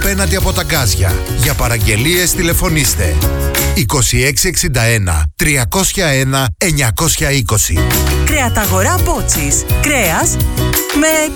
απέναντι από τα γκάζια. Για παραγγελίες τηλεφωνήστε 2661 301 920. Κρεαταγορά Πότσης. Κρέας με